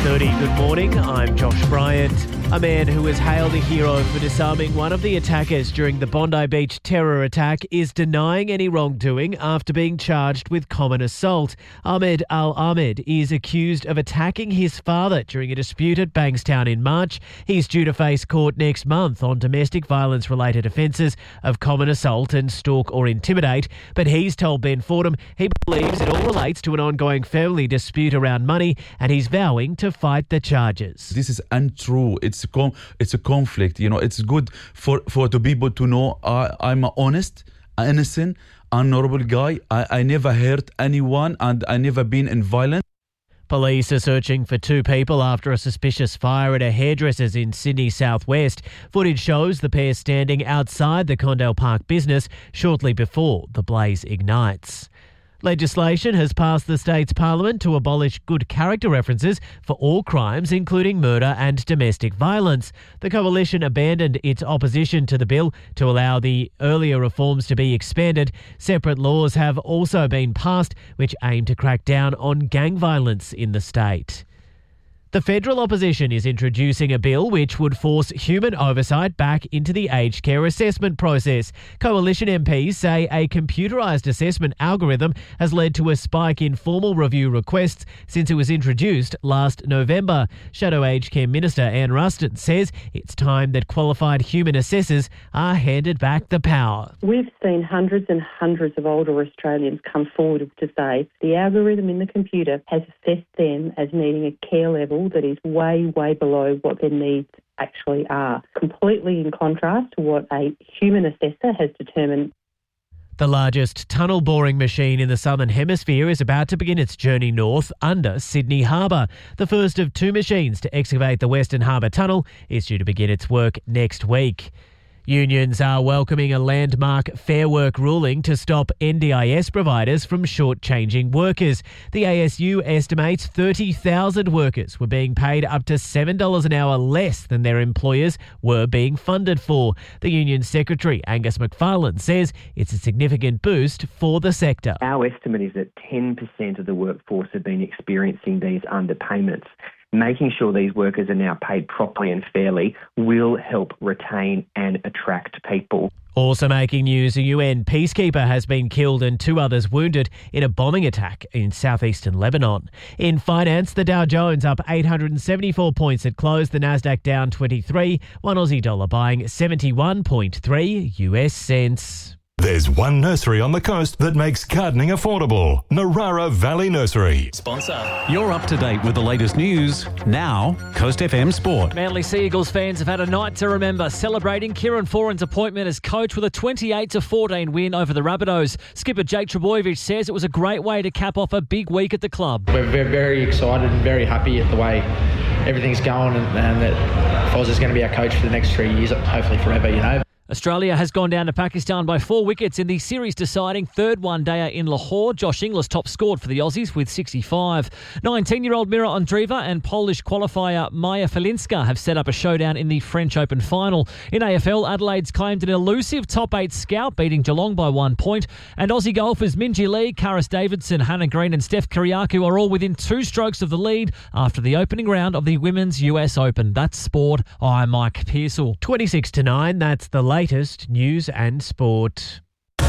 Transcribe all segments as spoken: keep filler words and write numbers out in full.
thirty, good morning. I'm Josh Bryant. A man who was hailed a hero for disarming one of the attackers during the Bondi Beach terror attack is denying any wrongdoing after being charged with common assault. Ahmed Al-Ahmed is accused of attacking his father during a dispute at Bankstown in March. He's due to face court next month on domestic violence-related offences of common assault and stalk or intimidate. But he's told Ben Fordham he believes it all relates to an ongoing family dispute around money, and he's vowing to fight the charges. This is untrue. It's a com- it's a conflict. You know, it's good for, for the people to know I, I'm an honest, innocent, honorable guy. I, I never hurt anyone and I never been in violence. Police are searching for two people after a suspicious fire at a hairdresser's in Sydney southwest. Footage shows the pair standing outside the Condell Park business shortly before the blaze ignites. Legislation has passed the state's parliament to abolish good character references for all crimes, including murder and domestic violence. The coalition abandoned its opposition to the bill to allow the earlier reforms to be expanded. Separate laws have also been passed which aim to crack down on gang violence in the state. The federal opposition is introducing a bill which would force human oversight back into the aged care assessment process. Coalition M Ps say a computerised assessment algorithm has led to a spike in formal review requests since it was introduced last November. Shadow Aged Care Minister Anne Ruston says it's time that qualified human assessors are handed back the power. We've seen hundreds and hundreds of older Australians come forward to say the algorithm in the computer has assessed them as needing a care level that is way, way below what their needs actually are, completely in contrast to what a human assessor has determined. The largest tunnel boring machine in the Southern Hemisphere is about to begin its journey north under Sydney Harbour. The first of two machines to excavate the Western Harbour Tunnel is due to begin its work next week. Unions are welcoming a landmark Fair Work ruling to stop N D I S providers from shortchanging workers. The A S U estimates thirty thousand workers were being paid up to seven dollars an hour less than their employers were being funded for. The union secretary, Angus McFarlane, says it's a significant boost for the sector. Our estimate is that ten percent of the workforce have been experiencing these underpayments. Making sure these workers are now paid properly and fairly will help retain and attract people. Also making news, a U N peacekeeper has been killed and two others wounded in a bombing attack in southeastern Lebanon. In finance, the Dow Jones up eight hundred seventy-four points at close, the Nasdaq down twenty-three, one Aussie dollar buying seventy-one point three U S cents. There's one nursery on the coast that makes gardening affordable. Narara Valley Nursery. Sponsor. You're up to date with the latest news. Now, Coast F M Sport. Manly Sea Eagles fans have had a night to remember, celebrating Kieran Foran's appointment as coach with a twenty-eight to fourteen win over the Rabbitohs. Skipper Jake Trbojevic says it was a great way to cap off a big week at the club. We're very, very excited and very happy at the way everything's going, and, and that Foz is going to be our coach for the next three years, hopefully forever, you know. Australia has gone down to Pakistan by four wickets in the series-deciding third one-dayer in Lahore. Josh Inglis top scored for the Aussies with sixty-five. nineteen-year-old Mira Andreeva and Polish qualifier Maja Felinska have set up a showdown in the French Open final. In A F L, Adelaide's claimed an elusive top-eight scalp, beating Geelong by one point. And Aussie golfers Minjee Lee, Karis Davidson, Hannah Green and Steph Kyriakou are all within two strokes of the lead after the opening round of the Women's U S Open. That's sport. I'm Mike Pearsall. twenty-six to nine, that's the latest. Latest news and sport.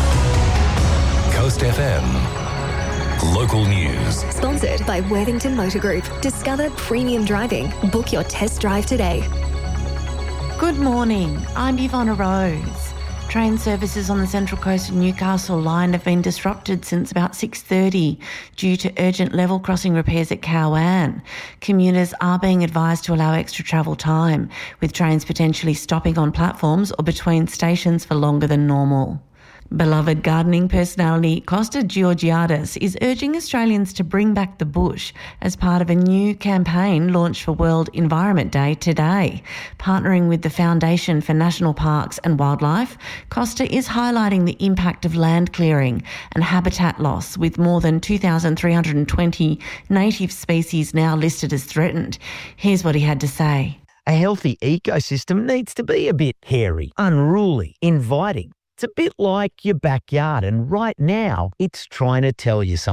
Coast F M. Local news. Sponsored by Worthington Motor Group. Discover premium driving. Book your test drive today. Good morning. I'm Yvonne Rose. Train services on the Central Coast and Newcastle line have been disrupted since about six thirty due to urgent level crossing repairs at Cowan. Commuters are being advised to allow extra travel time, with trains potentially stopping on platforms or between stations for longer than normal. Beloved gardening personality Costa Georgiadis is urging Australians to bring back the bush as part of a new campaign launched for World Environment Day today. Partnering with the Foundation for National Parks and Wildlife, Costa is highlighting the impact of land clearing and habitat loss, with more than two thousand three hundred twenty native species now listed as threatened. Here's what he had to say. A healthy ecosystem needs to be a bit hairy, unruly, inviting. It's a bit like your backyard, and right now it's trying to tell you something.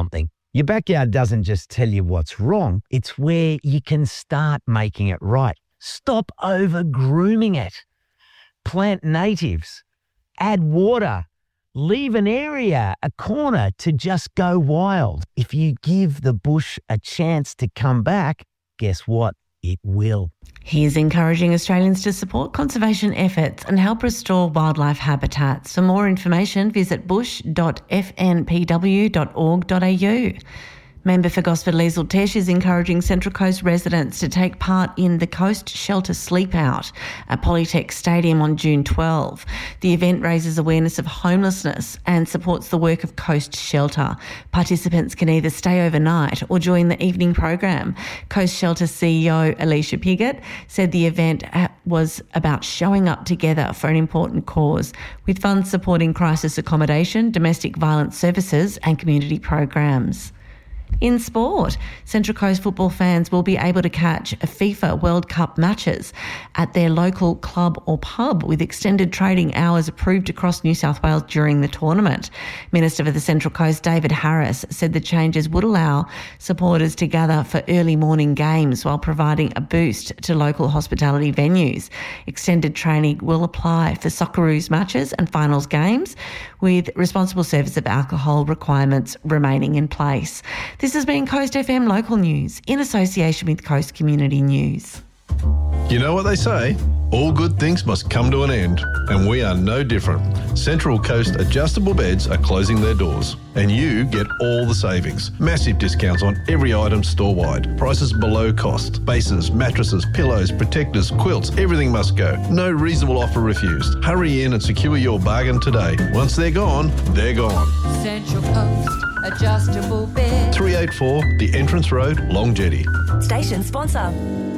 Your backyard doesn't just tell you what's wrong, it's where you can start making it right. Stop over-grooming it. Plant natives. Add water. Leave an area, a corner to just go wild. If you give the bush a chance to come back, guess what? It will. He is encouraging Australians to support conservation efforts and help restore wildlife habitats. For more information, visit bush dot f n p w dot org dot a u. Member for Gosford Liesl Tesh is encouraging Central Coast residents to take part in the Coast Shelter Sleep Out at Polytech Stadium on June twelfth. The event raises awareness of homelessness and supports the work of Coast Shelter. Participants can either stay overnight or join the evening program. Coast Shelter C E O Alicia Piggott said the event was about showing up together for an important cause, with funds supporting crisis accommodation, domestic violence services and community programs. In sport, Central Coast football fans will be able to catch FIFA World Cup matches at their local club or pub with extended trading hours approved across New South Wales during the tournament. Minister for the Central Coast, David Harris, said the changes would allow supporters to gather for early morning games while providing a boost to local hospitality venues. Extended training will apply for Socceroos matches and finals games, with responsible service of alcohol requirements remaining in place. This has been Coast F M Local News in association with Coast Community News. You know what they say? All good things must come to an end, and we are no different. Central Coast adjustable beds are closing their doors, and you get all the savings. Massive discounts on every item store-wide. Prices below cost. Bases, mattresses, pillows, protectors, quilts, everything must go. No reasonable offer refused. Hurry in and secure your bargain today. Once they're gone, they're gone. Central Coast adjustable bed. three eighty-four The Entrance Road, Long Jetty. Station sponsor.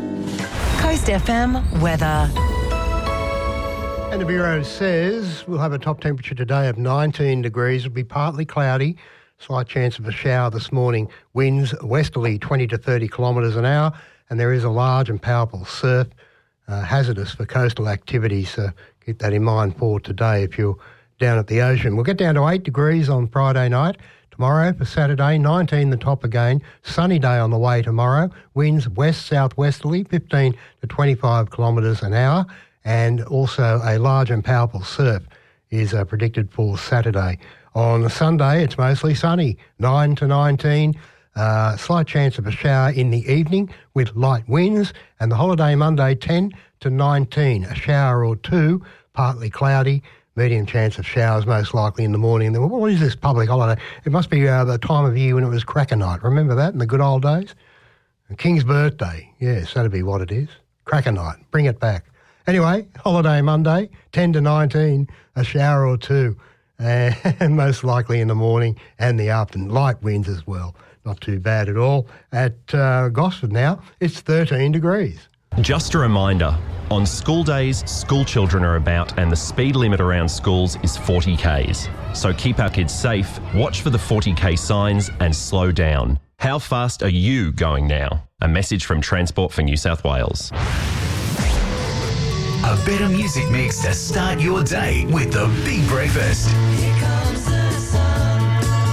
Coast F M weather. And the Bureau says we'll have a top temperature today of nineteen degrees. It'll be partly cloudy, slight chance of a shower this morning. Winds westerly twenty to thirty kilometres an hour, and there is a large and powerful surf, uh, hazardous for coastal activities. So keep that in mind for today if you're down at the ocean. We'll get down to eight degrees on Friday night. Tomorrow for Saturday, nineteen the top again. Sunny day on the way tomorrow. Winds west-southwesterly, fifteen to twenty-five kilometres an hour. And also a large and powerful surf is uh, predicted for Saturday. On Sunday, it's mostly sunny, nine to nineteen. Uh, slight chance of a shower in the evening with light winds. And the holiday Monday, ten to nineteen. A shower or two, partly cloudy. Medium chance of showers, most likely in the morning. What is this public holiday? It must be uh, the time of year when it was Cracker Night. Remember that in the good old days? King's birthday. Yes, that'd be what it is. Cracker Night. Bring it back. Anyway, holiday Monday, ten to nineteen, a shower or two, and most likely in the morning and the afternoon. Light winds as well. Not too bad at all. At uh, Gosford now, it's thirteen degrees. Just a reminder, on school days, school children are about and the speed limit around schools is forty kays. So keep our kids safe, watch for the forty k signs and slow down. How fast are you going now? A message from Transport for New South Wales. A better music mix to start your day with the Big Breakfast. Here comes the sun.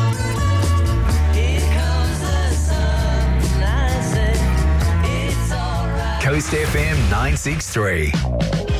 Here comes the sun. I said, it's all right. Coast F M nine six three.